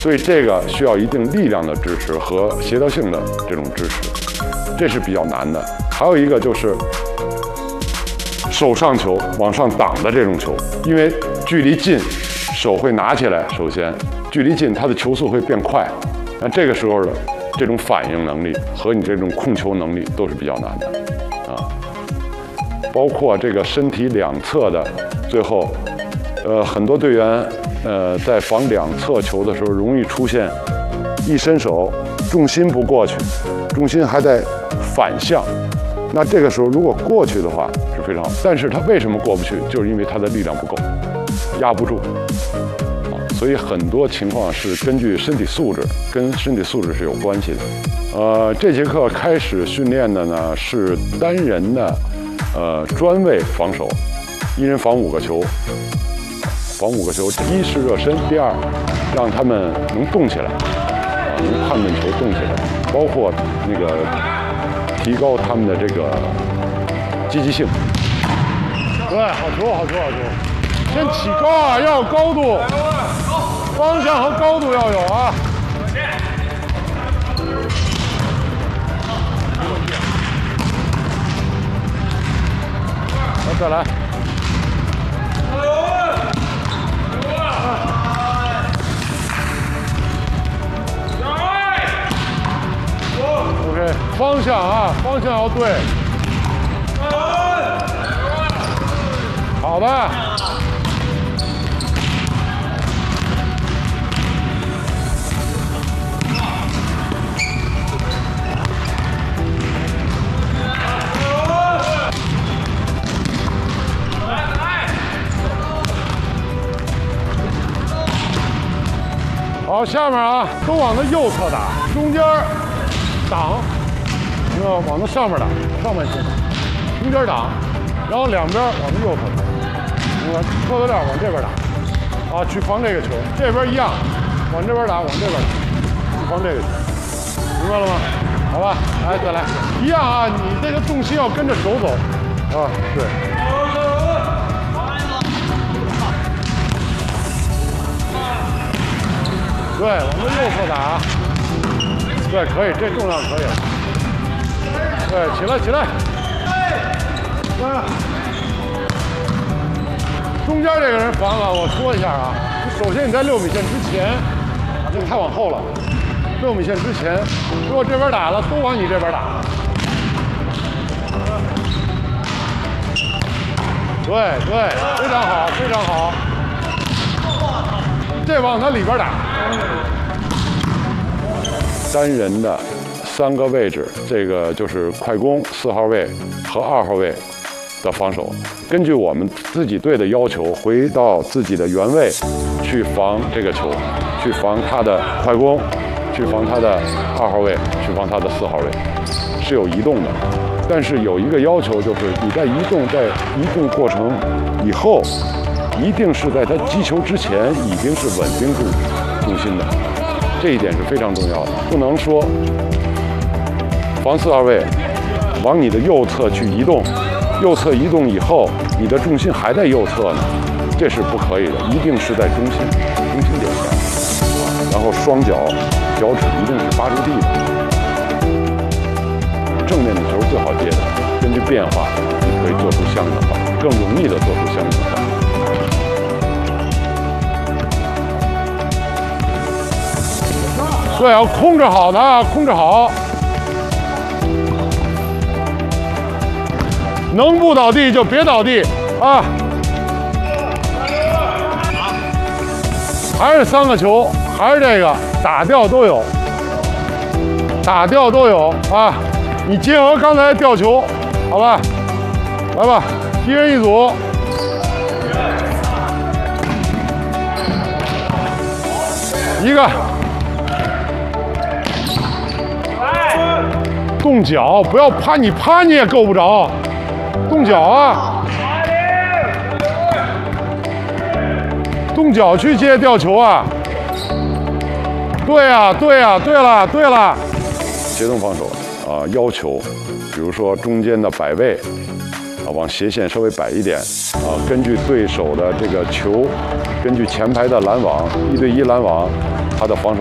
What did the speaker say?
所以这个需要一定力量的支持和协调性的这种支持，这是比较难的。还有一个就是手上球往上挡的这种球，因为距离近，手会拿起来，首先距离近，它的球速会变快，那这个时候的这种反应能力和你这种控球能力都是比较难的啊。包括这个身体两侧的，最后，很多队员在防两侧球的时候，容易出现一伸手，重心不过去，重心还在反向。那这个时候如果过去的话是非常好，但是他为什么过不去？就是因为他的力量不够，压不住。所以很多情况是根据身体素质，跟身体素质是有关系的。这节课开始训练的呢是单人的专位防守，一人防5个球，防5个球。一是热身，第二让他们能动起来，能判断球动起来，包括那个提高他们的这个积极性。对，好球，好球，好球！先起高啊，要有高度，方向和高度要有啊。好，再来。OK， 方向啊，方向要对。好的。好，下面啊，都往那右侧打，中间挡，往那上面打，上半身，中间挡，然后两边往那右侧打，拖头链往这边打，啊，去防这个球，这边一样，往这边打，往这边打，去防这个球，明白了吗？好吧，来再来，一样啊，你这个重心要跟着手走，啊，对。对，往那右侧打，对，可以，这重量可以。对，起来，起来。中间这个人防啊，我说一下啊，首先你在6米线之前，这个太往后了。6米线之前，如果这边打了，都往你这边打。对对，非常好，非常好。这往他里边打。单人的3个位置，这个就是快攻4号位和2号位的防守。根据我们自己队的要求，回到自己的原位去防这个球，去防他的快攻，去防他的2号位，去防他的4号位，是有移动的。但是有一个要求，就是你在移动过程以后，一定是在他击球之前已经是稳定住重心的，这一点是非常重要的。不能说防4号位往你的右侧去移动，右侧移动以后，你的重心还在右侧呢，这是不可以的，一定是在中心点上，然后双脚脚趾一定是扒住地的。正面的球最好接的，根据变化，你可以做出相应的反应，更容易的做出相应的反应。对，要控制好的，控制好，能不倒地就别倒地啊！还是3个球，还是这个打掉都有，打掉都有啊！你结合刚才吊球，好吧？来吧，1人1组。一个。动脚，不要趴，你趴你也够不着，动脚啊！动脚去接吊球啊！对呀，对呀，对了，对了，协同防守啊，要求，比如说中间的摆位啊，往斜线稍微摆一点啊，根据对手的这个球，根据前排的拦网，1对1拦网， 他的防守